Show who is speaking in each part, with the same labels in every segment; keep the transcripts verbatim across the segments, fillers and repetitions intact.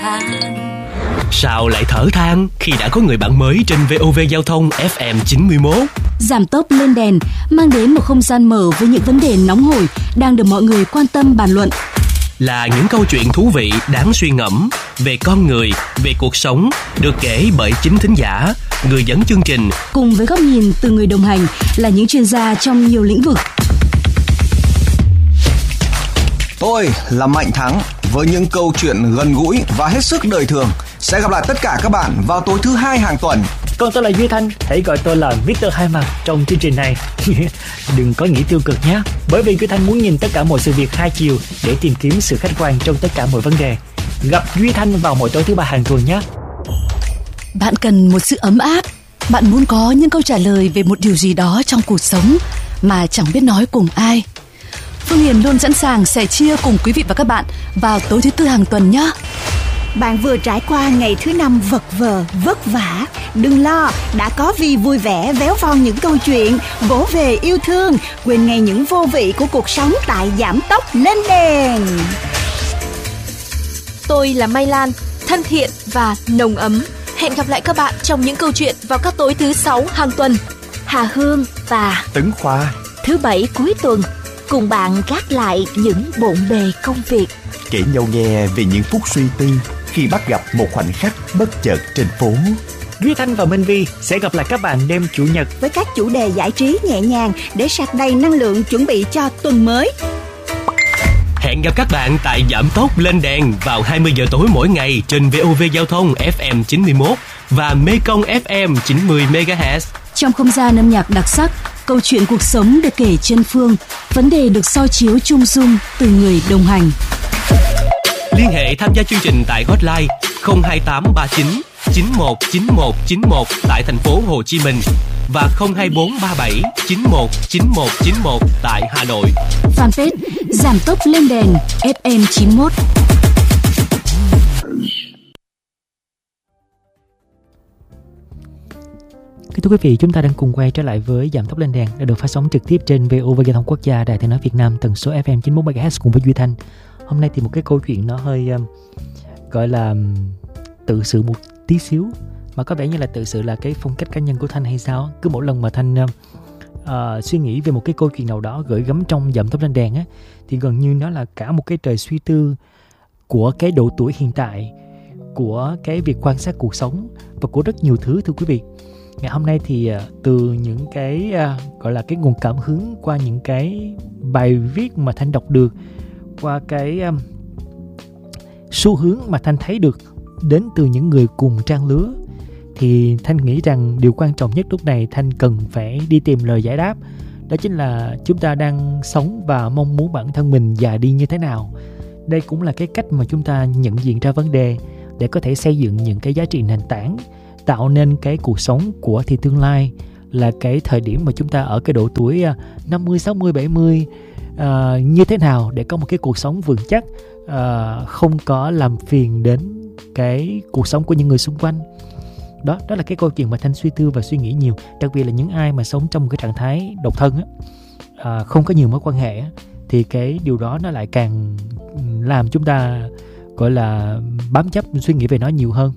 Speaker 1: than.
Speaker 2: Sao lại thở than khi đã có người bạn mới trên vê o vê Giao thông ép em chín mươi mốt?
Speaker 3: Giảm tốc lên đèn mang đến một không gian mở với những vấn đề nóng hổi đang được mọi người quan tâm bàn luận.
Speaker 2: Là những câu chuyện thú vị đáng suy ngẫm về con người, về cuộc sống được kể bởi chính thính giả, người dẫn chương trình.
Speaker 3: Cùng với góc nhìn từ người đồng hành là những chuyên gia trong nhiều lĩnh vực.
Speaker 4: Tôi là Mạnh Thắng với những câu chuyện gần gũi và hết sức đời thường. Sẽ gặp lại tất cả các bạn vào tối thứ hai hàng tuần.
Speaker 5: Còn tôi là Duy Thanh, hãy gọi tôi là mít tơ Hai Mặt trong chương trình này. Đừng có nghĩ tiêu cực nhé, bởi vì Duy Thanh muốn nhìn tất cả mọi sự việc hai chiều để tìm kiếm sự khách quan trong tất cả mọi vấn đề. Gặp Duy Thanh vào mỗi tối thứ ba hàng tuần nhé.
Speaker 3: Bạn cần một sự ấm áp, bạn muốn có những câu trả lời về một điều gì đó trong cuộc sống mà chẳng biết nói cùng ai. Phương Hiền luôn sẵn sàng sẻ chia cùng quý vị và các bạn vào tối thứ tư hàng tuần nhé.
Speaker 6: Bạn vừa trải qua ngày thứ năm vật vờ, vất vả. Đừng lo, đã có Vi vui vẻ véo von những câu chuyện, vỗ về yêu thương, quên ngay những vô vị của cuộc sống tại Giảm Tốc Lên Đèn.
Speaker 7: Tôi là Mai Lan, thân thiện và nồng ấm. Hẹn gặp lại các bạn trong những câu chuyện vào các tối thứ sáu hàng tuần.
Speaker 8: Hà Hương và
Speaker 9: Tấn Khoa
Speaker 8: thứ bảy cuối tuần cùng bạn gác lại những bộn bề công việc,
Speaker 9: kể nhau nghe về những phút suy tư khi bắt gặp một khoảnh khắc bất chợt trên phố.
Speaker 5: Duy Thanh và Minh Vi sẽ gặp lại các bạn đêm Chủ nhật
Speaker 6: với các chủ đề giải trí nhẹ nhàng để sạc đầy năng lượng chuẩn bị cho tuần mới.
Speaker 2: Hẹn gặp các bạn tại Giảm Tốc Lên Đèn vào hai mươi giờ tối mỗi ngày trên vê o vê Giao thông ép em chín mươi mốt và Mekong ép em chín mươi mê ga héc.
Speaker 3: Trong không gian âm nhạc đặc sắc, câu chuyện cuộc sống được kể trên phương, vấn đề được soi chiếu chung dung từ người đồng hành.
Speaker 2: Liên hệ tham gia chương trình tại hotline không hai tám ba chín chín một chín một chín một tại thành phố Hồ Chí Minh và không hai bốn ba bảy chín một chín một chín một tại Hà Nội.
Speaker 3: Fanpage Giảm Tốc Lên Đèn ép em chín mốt.
Speaker 5: Kính thưa quý vị, chúng ta đang cùng quay trở lại với Giảm Tốc Lên Đèn đã được phát sóng trực tiếp trên vê o vê Giao thông Quốc gia, Đài Tiếng nói Việt Nam, tần số ép em chín mươi mốt mê ga héc cùng với Duy Thanh. Hôm nay thì một cái câu chuyện nó hơi um, gọi là um, tự sự một tí xíu, mà có vẻ như là tự sự là cái phong cách cá nhân của Thanh hay sao. Cứ mỗi lần mà Thanh uh, uh, suy nghĩ về một cái câu chuyện nào đó gửi gắm trong Giảm Tốc Lên Đèn á, thì gần như nó là cả một cái trời suy tư của cái độ tuổi hiện tại, của cái việc quan sát cuộc sống và của rất nhiều thứ, thưa quý vị. Ngày hôm nay thì từ những cái uh, gọi là cái nguồn cảm hứng qua những cái bài viết mà Thanh đọc được, qua cái um, xu hướng mà Thanh thấy được đến từ những người cùng trang lứa, thì Thanh nghĩ rằng điều quan trọng nhất lúc này Thanh cần phải đi tìm lời giải đáp. Đó chính là chúng ta đang sống và mong muốn bản thân mình già đi như thế nào. Đây cũng là cái cách mà chúng ta nhận diện ra vấn đề để có thể xây dựng những cái giá trị nền tảng, tạo nên cái cuộc sống của thì tương lai là cái thời điểm mà chúng ta ở cái độ tuổi năm mươi, sáu mươi, bảy mươi uh, như thế nào để có một cái cuộc sống vững chắc, uh, không có làm phiền đến cái cuộc sống của những người xung quanh. Đó, đó là cái câu chuyện mà Thanh suy tư và suy nghĩ nhiều, đặc biệt là những ai mà sống trong một cái trạng thái độc thân á, uh, không có nhiều mối quan hệ á, thì cái điều đó nó lại càng làm chúng ta gọi là bám chấp suy nghĩ về nó nhiều hơn.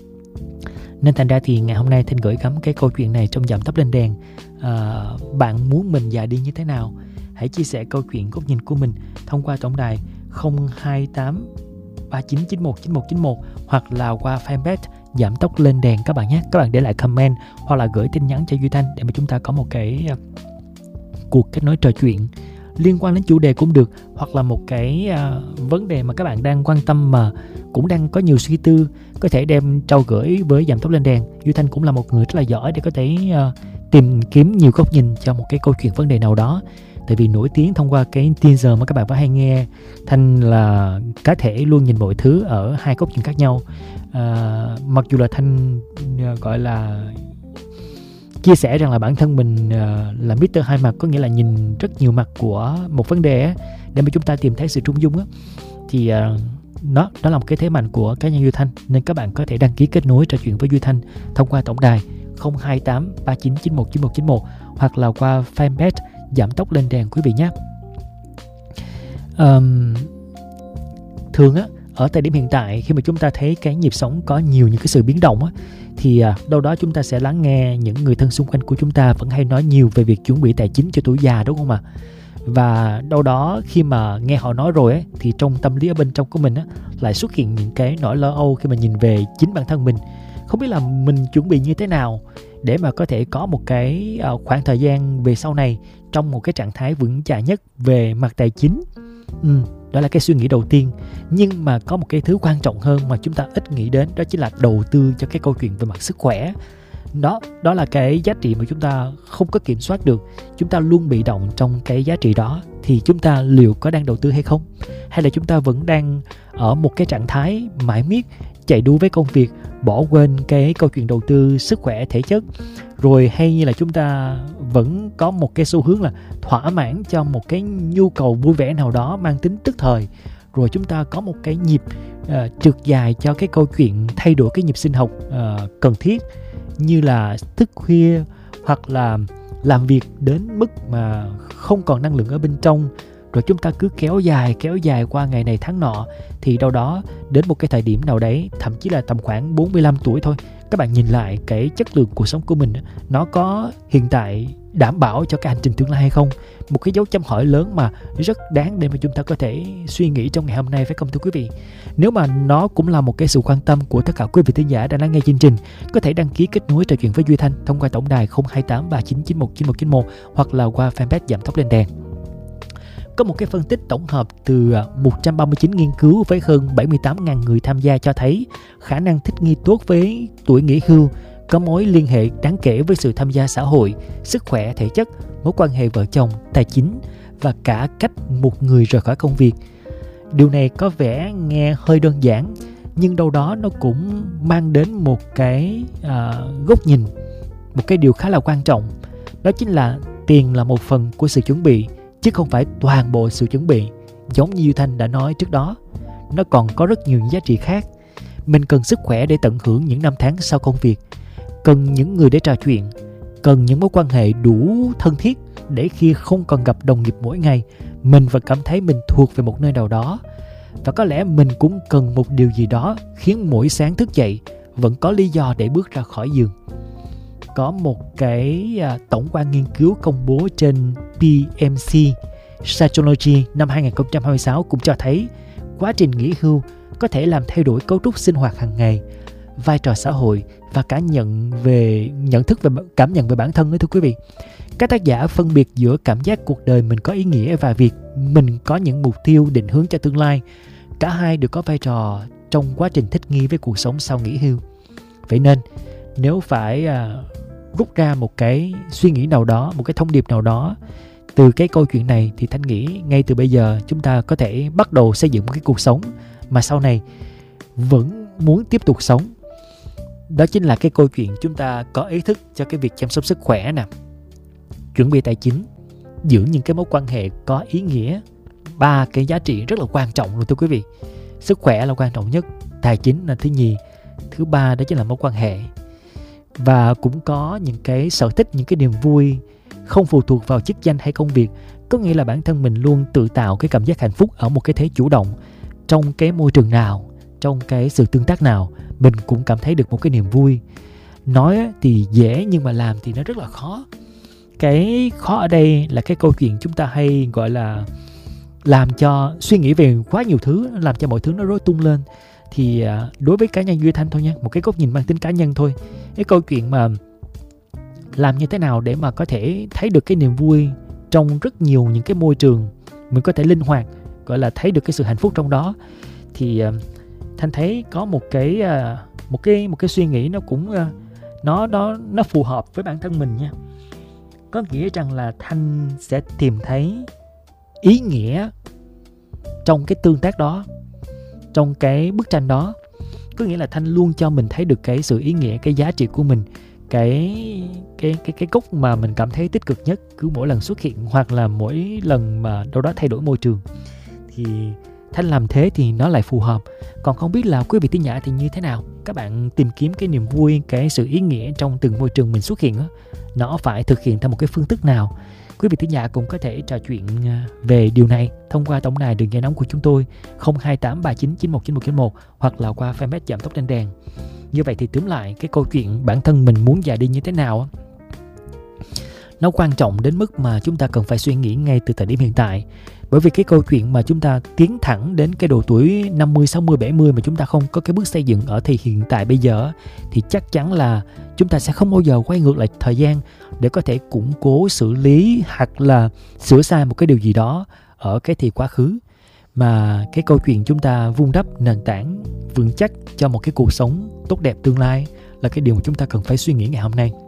Speaker 5: Nên thành ra thì ngày hôm nay Thanh gửi gắm cái câu chuyện này trong Giảm Tốc Lên Đèn. À, bạn muốn mình già đi như thế nào? Hãy chia sẻ câu chuyện góc nhìn của mình thông qua tổng đài không hai tám ba chín chín một chín một chín một hoặc là qua fanpage Giảm Tốc Lên Đèn các bạn nhé. Các bạn để lại comment hoặc là gửi tin nhắn cho Duy Thanh để mà chúng ta có một cái uh, cuộc kết nối trò chuyện liên quan đến chủ đề cũng được, hoặc là một cái uh, vấn đề mà các bạn đang quan tâm mà cũng đang có nhiều suy tư, có thể đem trao gửi với Giảm Tốc Lên Đèn. Duy Thanh cũng là một người rất là giỏi để có thể uh, tìm kiếm nhiều góc nhìn cho một cái câu chuyện vấn đề nào đó. Tại vì nổi tiếng thông qua cái teaser mà các bạn phải hay nghe, Thanh là cá thể luôn nhìn mọi thứ ở hai góc nhìn khác nhau. Uh, mặc dù là Thanh uh, gọi là chia sẻ rằng là bản thân mình uh, là mít tơ Hai Mặt, có nghĩa là nhìn rất nhiều mặt của một vấn đề á, để mà chúng ta tìm thấy sự trung dung á, thì uh, đó, đó là một cái thế mạnh của cá nhân Duy Thanh. Nên các bạn có thể đăng ký kết nối trò chuyện với Duy Thanh thông qua tổng đài không hai tám ba chín chín một chín một chín một hoặc là qua fanpage Giảm Tốc Lên Đèn quý vị nhé. Um, thường á, ở thời điểm hiện tại, khi mà chúng ta thấy cái nhịp sống có nhiều những cái sự biến động á, thì à, đâu đó chúng ta sẽ lắng nghe những người thân xung quanh của chúng ta vẫn hay nói nhiều về việc chuẩn bị tài chính cho tuổi già, đúng không ạ? Và đâu đó khi mà nghe họ nói rồi ấy, thì trong tâm lý ở bên trong của mình á, lại xuất hiện những cái nỗi lo âu khi mà nhìn về chính bản thân mình. Không biết là mình chuẩn bị như thế nào để mà có thể có một cái uh, khoảng thời gian về sau này trong một cái trạng thái vững chãi nhất về mặt tài chính. Ừ, đó là cái suy nghĩ đầu tiên. Nhưng mà có một cái thứ quan trọng hơn mà chúng ta ít nghĩ đến, đó chính là đầu tư cho cái câu chuyện về mặt sức khỏe. Đó, đó là cái giá trị mà chúng ta không có kiểm soát được. Chúng ta luôn bị động trong cái giá trị đó. Thì chúng ta liệu có đang đầu tư hay không? Hay là chúng ta vẫn đang ở một cái trạng thái mãi miết chạy đua với công việc, bỏ quên cái câu chuyện đầu tư sức khỏe thể chất? Rồi hay như là chúng ta vẫn có một cái xu hướng là thỏa mãn cho một cái nhu cầu vui vẻ nào đó mang tính tức thời, rồi chúng ta có một cái nhịp uh, trượt dài cho cái câu chuyện thay đổi cái nhịp sinh học uh, cần thiết, như là thức khuya hoặc là làm việc đến mức mà không còn năng lượng ở bên trong, rồi chúng ta cứ kéo dài kéo dài qua ngày này tháng nọ. Thì đâu đó đến một cái thời điểm nào đấy, thậm chí là tầm khoảng bốn mươi lăm tuổi thôi, các bạn nhìn lại cái chất lượng cuộc sống của mình, nó có hiện tại đảm bảo cho cái hành trình tương lai hay không? Một cái dấu chấm hỏi lớn mà rất đáng để mà chúng ta có thể suy nghĩ trong ngày hôm nay, phải không thưa quý vị? Nếu mà nó cũng là một cái sự quan tâm của tất cả quý vị thính giả đang lắng nghe chương trình, có thể đăng ký kết nối trò chuyện với Duy Thanh thông qua tổng đài không hai tám ba chín chín một chín một chín một hoặc là qua fanpage Giảm Tốc Lên Đèn. Có một cái phân tích tổng hợp từ một trăm ba mươi chín nghiên cứu với hơn bảy mươi tám nghìn người tham gia cho thấy khả năng thích nghi tốt với tuổi nghỉ hưu có mối liên hệ đáng kể với sự tham gia xã hội, sức khỏe thể chất, mối quan hệ vợ chồng, tài chính và cả cách một người rời khỏi công việc. Điều này có vẻ nghe hơi đơn giản, nhưng đâu đó nó cũng mang đến một cái uh, góc nhìn, một cái điều khá là quan trọng. Đó chính là tiền là một phần của sự chuẩn bị, chứ không phải toàn bộ sự chuẩn bị. Giống như Duy Thanh đã nói trước đó, nó còn có rất nhiều giá trị khác. Mình cần sức khỏe để tận hưởng những năm tháng sau công việc, cần những người để trò chuyện, cần những mối quan hệ đủ thân thiết để khi không còn gặp đồng nghiệp mỗi ngày, mình vẫn cảm thấy mình thuộc về một nơi nào đó. Và có lẽ mình cũng cần một điều gì đó khiến mỗi sáng thức dậy vẫn có lý do để bước ra khỏi giường. Có một cái à, tổng quan nghiên cứu công bố trên pê em xê Psychology năm hai không hai sáu cũng cho thấy quá trình nghỉ hưu có thể làm thay đổi cấu trúc sinh hoạt hàng ngày, vai trò xã hội và cả nhận về nhận thức về cảm nhận về bản thân đó thưa quý vị. Các tác giả phân biệt giữa cảm giác cuộc đời mình có ý nghĩa và việc mình có những mục tiêu định hướng cho tương lai. Cả hai đều có vai trò trong quá trình thích nghi với cuộc sống sau nghỉ hưu. Vậy nên nếu phải à, rút ra một cái suy nghĩ nào đó, một cái thông điệp nào đó từ cái câu chuyện này, thì Thanh nghĩ ngay từ bây giờ chúng ta có thể bắt đầu xây dựng một cái cuộc sống mà sau này vẫn muốn tiếp tục sống. Đó chính là cái câu chuyện chúng ta có ý thức cho cái việc chăm sóc sức khỏe nè, chuẩn bị tài chính, giữ những cái mối quan hệ có ý nghĩa. Ba cái giá trị rất là quan trọng luôn thưa quý vị. Sức khỏe là quan trọng nhất, tài chính là thứ nhì, thứ ba đó chính là mối quan hệ. Và cũng có những cái sở thích, những cái niềm vui không phụ thuộc vào chức danh hay công việc. Có nghĩa là bản thân mình luôn tự tạo cái cảm giác hạnh phúc ở một cái thế chủ động. Trong cái môi trường nào, trong cái sự tương tác nào, mình cũng cảm thấy được một cái niềm vui. Nói thì dễ nhưng mà làm thì nó rất là khó. Cái khó ở đây là cái câu chuyện chúng ta hay gọi là làm cho suy nghĩ về quá nhiều thứ, làm cho mọi thứ nó rối tung lên. Thì đối với cá nhân Duy Thanh thôi nha, một cái góc nhìn mang tính cá nhân thôi, cái câu chuyện mà làm như thế nào để mà có thể thấy được cái niềm vui trong rất nhiều những cái môi trường, mình có thể linh hoạt, gọi là thấy được cái sự hạnh phúc trong đó, thì uh, Thanh thấy có một cái uh, một cái một cái suy nghĩ nó cũng uh, nó nó nó phù hợp với bản thân mình nha. Có nghĩa rằng là Thanh sẽ tìm thấy ý nghĩa trong cái tương tác đó, trong cái bức tranh đó. Có nghĩa là Thanh luôn cho mình thấy được cái sự ý nghĩa, cái giá trị của mình, cái cái cái cái gốc mà mình cảm thấy tích cực nhất cứ mỗi lần xuất hiện, hoặc là mỗi lần mà đâu đó thay đổi môi trường, thì Thanh làm thế thì nó lại phù hợp. Còn không biết là quý vị thính giả thì như thế nào? Các bạn tìm kiếm cái niềm vui, cái sự ý nghĩa trong từng môi trường mình xuất hiện đó, nó phải thực hiện theo một cái phương thức nào? Quý vị thính giả cũng có thể trò chuyện về điều này thông qua tổng đài đường dây nóng của chúng tôi không hai tám ba chín chín một chín một chín một hoặc là qua fanpage Giảm Tốc Lên Đèn. Như vậy thì túm lại cái câu chuyện bản thân mình muốn già đi như thế nào, nó quan trọng đến mức mà chúng ta cần phải suy nghĩ ngay từ thời điểm hiện tại. Bởi vì cái câu chuyện mà chúng ta tiến thẳng đến cái độ tuổi năm mươi, sáu mươi, bảy mươi mà chúng ta không có cái bước xây dựng ở thì hiện tại bây giờ, thì chắc chắn là chúng ta sẽ không bao giờ quay ngược lại thời gian để có thể củng cố, xử lý hoặc là sửa sai một cái điều gì đó ở cái thì quá khứ. Mà cái câu chuyện chúng ta vun đắp nền tảng vững chắc cho một cái cuộc sống tốt đẹp tương lai là cái điều mà chúng ta cần phải suy nghĩ ngày hôm nay.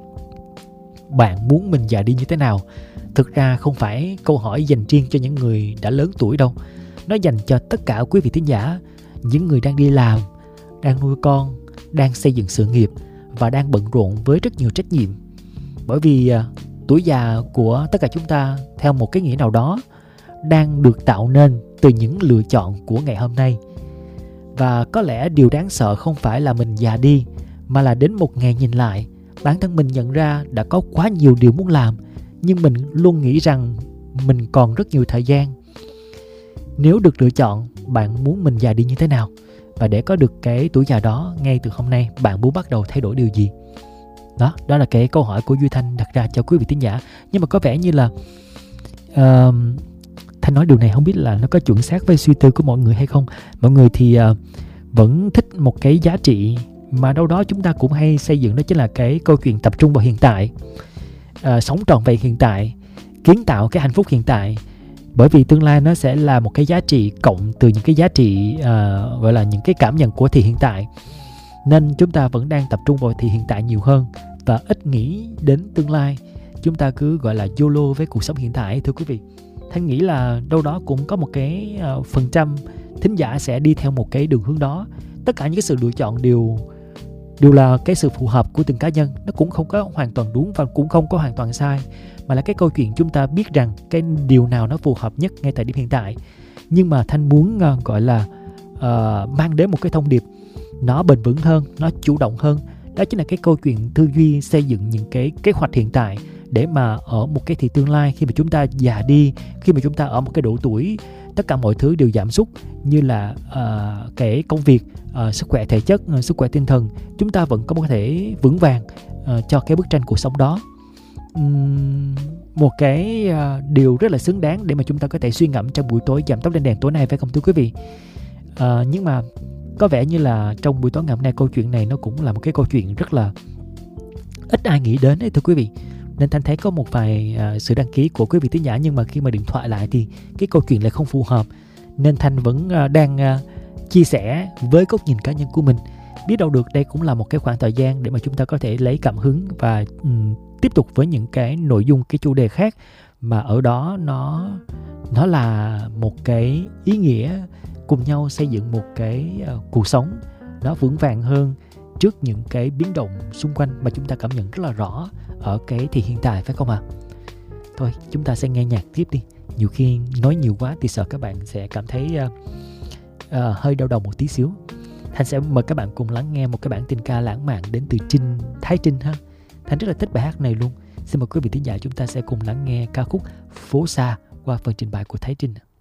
Speaker 5: Bạn muốn mình già đi như thế nào? Thực ra không phải câu hỏi dành riêng cho những người đã lớn tuổi đâu. Nó dành cho tất cả quý vị thính giả, những người đang đi làm, đang nuôi con, đang xây dựng sự nghiệp và đang bận rộn với rất nhiều trách nhiệm. Bởi vì uh, tuổi già của tất cả chúng ta theo một cái nghĩa nào đó đang được tạo nên từ những lựa chọn của ngày hôm nay. Và có lẽ điều đáng sợ không phải là mình già đi, mà là đến một ngày nhìn lại, bản thân mình nhận ra đã có quá nhiều điều muốn làm, nhưng mình luôn nghĩ rằng mình còn rất nhiều thời gian. Nếu được lựa chọn, bạn muốn mình già đi như thế nào? Và để có được cái tuổi già đó ngay từ hôm nay, bạn muốn bắt đầu thay đổi điều gì? Đó, đó là cái câu hỏi của Duy Thanh đặt ra cho quý vị thính giả. Nhưng mà có vẻ như là uh, Thanh nói điều này không biết là nó có chuẩn xác với suy tư của mọi người hay không. Mọi người thì uh, vẫn thích một cái giá trị mà đâu đó chúng ta cũng hay xây dựng, đó chính là cái câu chuyện tập trung vào hiện tại, à, sống trọn vẹn hiện tại, kiến tạo cái hạnh phúc hiện tại. Bởi vì tương lai nó sẽ là một cái giá trị cộng từ những cái giá trị à, gọi là những cái cảm nhận của thì hiện tại. Nên chúng ta vẫn đang tập trung vào thì hiện tại nhiều hơn và ít nghĩ đến tương lai. Chúng ta cứ gọi là YOLO với cuộc sống hiện tại, thưa quý vị. Thanh nghĩ là đâu đó cũng có một cái uh, phần trăm thính giả sẽ đi theo một cái đường hướng đó. Tất cả những cái sự lựa chọn đều đều là cái sự phù hợp của từng cá nhân. Nó cũng không có hoàn toàn đúng và cũng không có hoàn toàn sai, mà là cái câu chuyện chúng ta biết rằng cái điều nào nó phù hợp nhất ngay tại điểm hiện tại. Nhưng mà Thanh muốn uh, gọi là uh, mang đến một cái thông điệp nó bền vững hơn, nó chủ động hơn. Đó chính là cái câu chuyện tư duy xây dựng những cái kế hoạch hiện tại, để mà ở một cái thì tương lai, khi mà chúng ta già đi, khi mà chúng ta ở một cái độ tuổi tất cả mọi thứ đều giảm sút, như là uh, cái công việc, uh, sức khỏe thể chất, uh, sức khỏe tinh thần, chúng ta vẫn có thể vững vàng uh, cho cái bức tranh cuộc sống đó. Uhm, một cái uh, điều rất là xứng đáng để mà chúng ta có thể suy ngẫm trong buổi tối Giảm Tốc Lên Đèn tối nay, phải không thưa quý vị? Uh, nhưng mà có vẻ như là trong buổi tối ngày hôm nay, câu chuyện này nó cũng là một cái câu chuyện rất là ít ai nghĩ đến đấy, thưa quý vị. Nên Thanh thấy có một vài uh, sự đăng ký của quý vị thính giả, nhưng mà khi mà điện thoại lại thì cái câu chuyện lại không phù hợp. Nên Thanh vẫn uh, đang uh, chia sẻ với góc nhìn cá nhân của mình. Biết đâu được đây cũng là một cái khoảng thời gian để mà chúng ta có thể lấy cảm hứng và um, tiếp tục với những cái nội dung, cái chủ đề khác, mà ở đó nó nó là một cái ý nghĩa cùng nhau xây dựng một cái uh, cuộc sống nó vững vàng hơn trước những cái biến động xung quanh mà chúng ta cảm nhận rất là rõ ở cái thì hiện tại, phải không ạ? À? Thôi chúng ta sẽ nghe nhạc tiếp đi. Nhiều khi nói nhiều quá thì sợ các bạn sẽ cảm thấy uh, uh, hơi đau đầu một tí xíu. Thanh sẽ mời các bạn cùng lắng nghe một cái bản tình ca lãng mạn đến từ Trinh, Thái Trinh ha. Thanh rất là thích bài hát này luôn. Xin mời quý vị thính giả chúng ta sẽ cùng lắng nghe ca khúc Phố Xa qua phần trình bày của Thái Trinh.